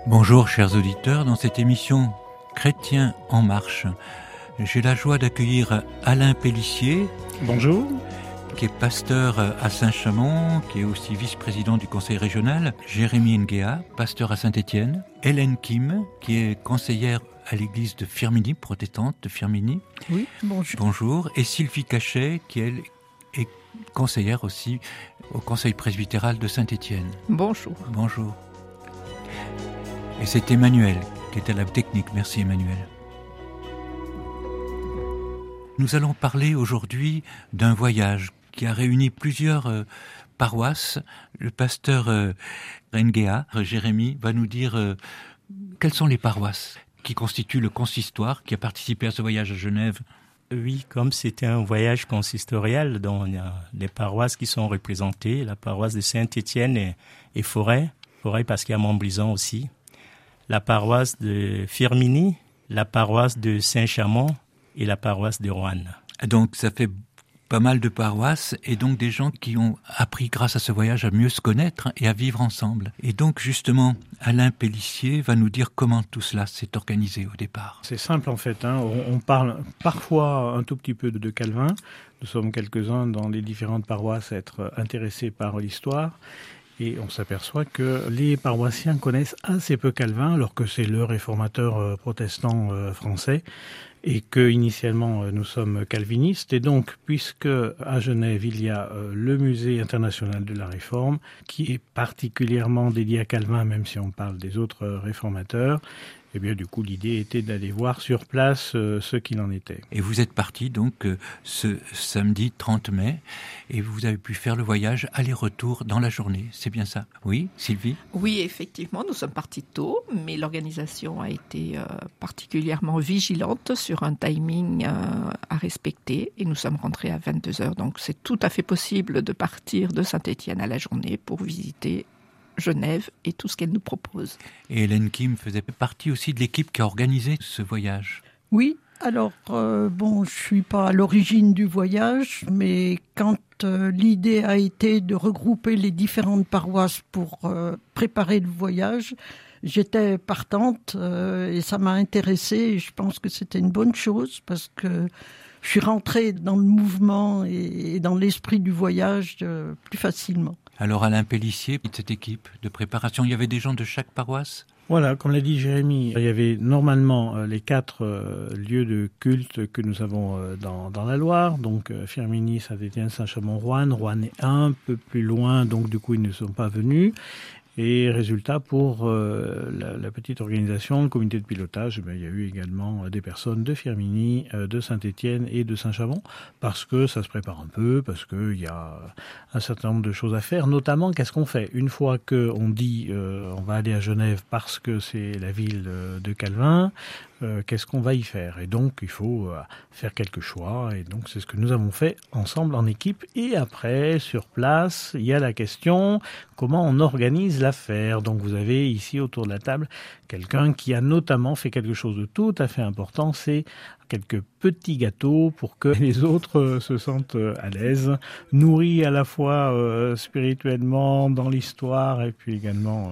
Bonjour chers auditeurs, dans cette émission Chrétiens en marche, j'ai la joie d'accueillir Alain Pellissier. Bonjour. Qui est pasteur à Saint-Chamond, qui est aussi vice-président du conseil régional, Jérémy Nguéa, pasteur à Saint-Étienne, Hélène Kim, qui est conseillère à l'église de Firminy, protestante de Firminy. Oui, bonjour. Bonjour. Et Sylvie Cachet, qui elle est conseillère aussi au conseil presbytéral de Saint-Étienne. Bonjour. Bonjour. Et c'est Emmanuel qui est à la technique. Merci Emmanuel. Nous allons parler aujourd'hui d'un voyage qui a réuni plusieurs paroisses. Le pasteur Nguéa, Jérémy, va nous dire quelles sont les paroisses qui constituent le consistoire qui a participé à ce voyage à Genève. Oui, comme c'était un voyage consistorial, dont il y a des paroisses qui sont représentées, la paroisse de Saint-Étienne et Forêt parce qu'il y a Montbrison aussi, la paroisse de Firminy, la paroisse de Saint-Chamond et la paroisse de Roanne. Donc ça fait pas mal de paroisses et donc des gens qui ont appris grâce à ce voyage à mieux se connaître et à vivre ensemble. Et donc justement, Alain Pellissier va nous dire comment tout cela s'est organisé au départ. C'est simple en fait, on parle parfois un tout petit peu de Calvin. Nous sommes quelques-uns dans les différentes paroisses à être intéressés par l'histoire. Et on s'aperçoit que les paroissiens connaissent assez peu Calvin, alors que c'est le réformateur protestant français, et que initialement nous sommes calvinistes. Et donc, puisque à Genève il y a le Musée international de la Réforme, qui est particulièrement dédié à Calvin, même si on parle des autres réformateurs, et bien du coup l'idée était d'aller voir sur place ce qu'il en était. Et vous êtes parti donc ce samedi 30 mai et vous avez pu faire le voyage aller-retour dans la journée, c'est bien ça? Oui, Sylvie? Oui, effectivement, nous sommes partis tôt, mais l'organisation a été particulièrement vigilante sur un timing à respecter et nous sommes rentrés à 22h, donc c'est tout à fait possible de partir de Saint-Étienne à la journée pour visiter Genève et tout ce qu'elle nous propose. Et Hélène Kim faisait partie aussi de l'équipe qui a organisé ce voyage. Oui, alors je suis pas à l'origine du voyage, mais quand l'idée a été de regrouper les différentes paroisses pour préparer le voyage, j'étais partante et ça m'a intéressée et je pense que c'était une bonne chose parce que je suis rentrée dans le mouvement et dans l'esprit du voyage plus facilement. Alors Alain Pellissier, cette équipe de préparation, il y avait des gens de chaque paroisse? Voilà, comme l'a dit Jérémy, il y avait normalement les 4 lieux de culte que nous avons dans la Loire, donc Firminy, Saint-Étienne, Saint-Chamond, Roanne. Roanne est un peu plus loin, donc du coup ils ne sont pas venus. Et résultat, pour la petite organisation, le comité de pilotage, il y a eu également des personnes de Firminy, de Saint-Étienne et de Saint-Chamond, parce que ça se prépare un peu, parce qu'il y a un certain nombre de choses à faire, notamment qu'est-ce qu'on fait une fois qu'on dit on va aller à Genève parce que c'est la ville de Calvin, qu'est-ce qu'on va y faire? Et donc, il faut faire quelques choix. Et donc, c'est ce que nous avons fait ensemble en équipe. Et après, sur place, il y a la question comment on organise l'affaire. Donc, vous avez ici, autour de la table, quelqu'un qui a notamment fait quelque chose de tout à fait important. C'est quelques petits gâteaux pour que les autres se sentent à l'aise, nourris à la fois spirituellement, dans l'histoire, et puis également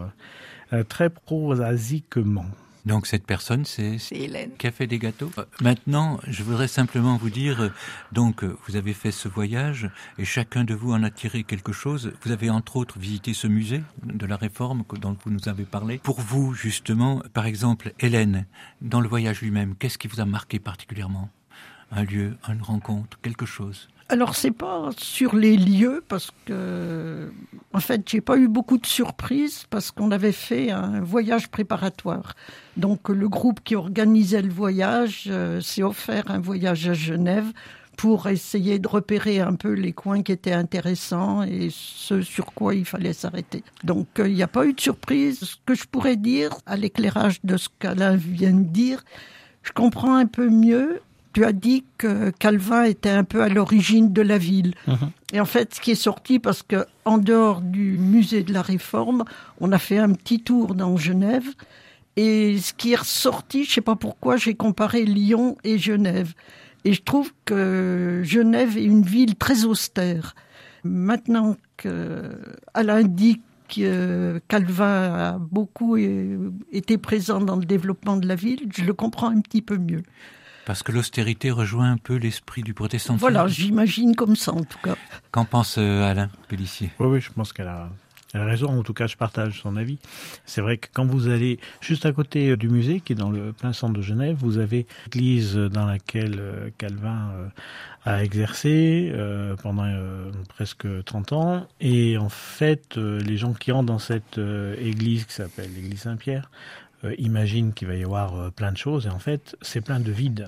très prosaïquement. Donc cette personne, c'est Hélène qui a fait des gâteaux. Maintenant, je voudrais simplement vous dire, donc vous avez fait ce voyage et chacun de vous en a tiré quelque chose. Vous avez entre autres visité ce musée de la Réforme dont vous nous avez parlé. Pour vous, justement, par exemple, Hélène, dans le voyage lui-même, qu'est-ce qui vous a marqué particulièrement? Un lieu, une rencontre, quelque chose? Alors, c'est pas sur les lieux, parce que, en fait, j'ai pas eu beaucoup de surprises, parce qu'on avait fait un voyage préparatoire. Donc, le groupe qui organisait le voyage s'est offert un voyage à Genève pour essayer de repérer un peu les coins qui étaient intéressants et ce sur quoi il fallait s'arrêter. Donc, il n'y a pas eu de surprise. Ce que je pourrais dire, à l'éclairage de ce qu'Alain vient de dire, je comprends un peu mieux. Tu as dit que Calvin était un peu à l'origine de la ville. Et en fait, ce qui est sorti, parce que en dehors du musée de la Réforme, on a fait un petit tour dans Genève. Et ce qui est ressorti, je ne sais pas pourquoi, j'ai comparé Lyon et Genève. Et je trouve que Genève est une ville très austère. Maintenant qu'Alain dit Calvin a beaucoup été présent dans le développement de la ville, je le comprends un petit peu mieux. Parce que l'austérité rejoint un peu l'esprit du protestantisme. Voilà, j'imagine comme ça en tout cas. Qu'en pense Alain Pélissier ? Oui, je pense qu'elle a raison. En tout cas, je partage son avis. C'est vrai que quand vous allez juste à côté du musée, qui est dans le plein centre de Genève, vous avez l'église dans laquelle Calvin a exercé pendant presque 30 ans. Et en fait, les gens qui entrent dans cette église qui s'appelle l'église Saint-Pierre imaginent qu'il va y avoir plein de choses. Et en fait, c'est plein de vide.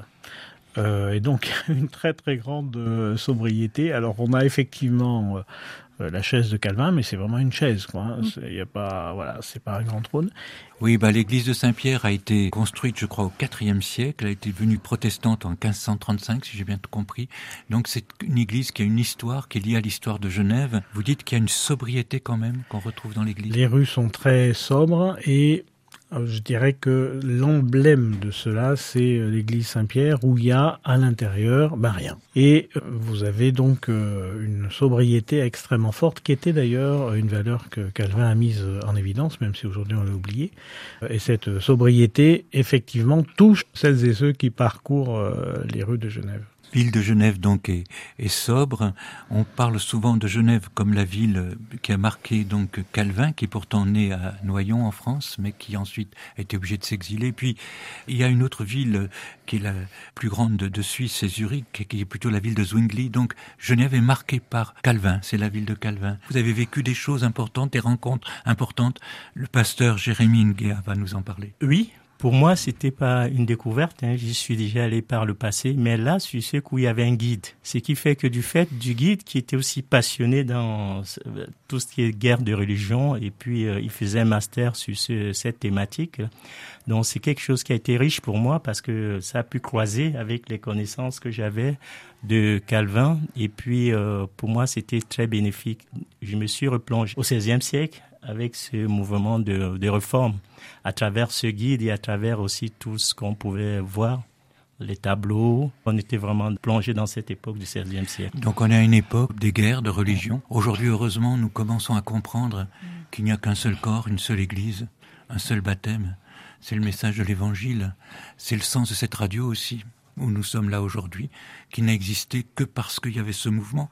Et donc, une très très grande sobriété. Alors, on a effectivement la chaise de Calvin, mais c'est vraiment une chaise, quoi. Hein. Il y a pas, voilà, c'est pas un grand trône. Oui, l'église de Saint-Pierre a été construite, je crois, au IVe siècle. Elle a été devenue protestante en 1535, si j'ai bien tout compris. Donc, c'est une église qui a une histoire, qui est liée à l'histoire de Genève. Vous dites qu'il y a une sobriété quand même qu'on retrouve dans l'église. Les rues sont très sobres et je dirais que l'emblème de cela, c'est l'église Saint-Pierre où il y a à l'intérieur rien. Et vous avez donc une sobriété extrêmement forte qui était d'ailleurs une valeur que Calvin a mise en évidence, même si aujourd'hui on l'a oublié. Et cette sobriété, effectivement, touche celles et ceux qui parcourent les rues de Genève. Ville de Genève donc est sobre. On parle souvent de Genève comme la ville qui a marqué donc Calvin, qui est pourtant né à Noyon en France, mais qui ensuite a été obligé de s'exiler. Puis il y a une autre ville qui est la plus grande de Suisse, c'est Zurich, qui est plutôt la ville de Zwingli. Donc Genève est marquée par Calvin, c'est la ville de Calvin. Vous avez vécu des choses importantes, des rencontres importantes. Le pasteur Jérémy Nguéa va nous en parler. Oui. Pour moi, c'était pas une découverte, j'y suis déjà allé par le passé, mais là, je sais qu'il y avait un guide. Ce qui fait que du guide qui était aussi passionné dans tout ce qui est guerre de religion, et puis il faisait un master sur cette thématique. Donc c'est quelque chose qui a été riche pour moi parce que ça a pu croiser avec les connaissances que j'avais de Calvin, et puis pour moi, c'était très bénéfique. Je me suis replongé au XVIe siècle avec ce mouvement de réforme, à travers ce guide et à travers aussi tout ce qu'on pouvait voir, les tableaux. On était vraiment plongé dans cette époque du XVIe siècle. Donc on est à une époque des guerres, de religion. Aujourd'hui, heureusement, nous commençons à comprendre qu'il n'y a qu'un seul corps, une seule église, un seul baptême. C'est le message de l'évangile. C'est le sens de cette radio aussi, où nous sommes là aujourd'hui, qui n'a existé que parce qu'il y avait ce mouvement.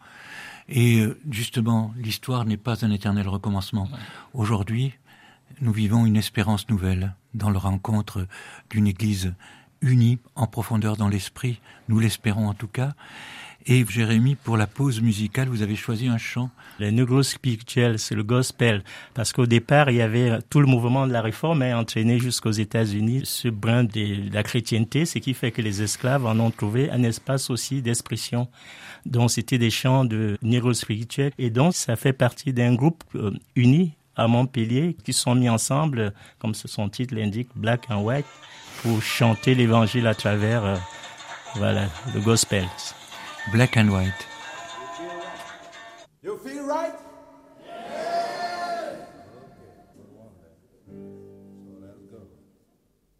Et justement, l'histoire n'est pas un éternel recommencement. Aujourd'hui, nous vivons une espérance nouvelle dans la rencontre d'une Église unie en profondeur dans l'esprit. Nous l'espérons en tout cas. Et Jérémy, pour la pause musicale, vous avez choisi un chant. Le Negro Spirituel, c'est le gospel. Parce qu'au départ, il y avait tout le mouvement de la réforme entraîné jusqu'aux États-Unis ce brin de la chrétienté, ce qui fait que les esclaves en ont trouvé un espace aussi d'expression. Donc c'était des chants de Negro Spirituel. Et donc ça fait partie d'un groupe uni à Montpellier qui sont mis ensemble, comme son titre l'indique, Black and White, pour chanter l'évangile à travers le gospel. Black and White. You feel right?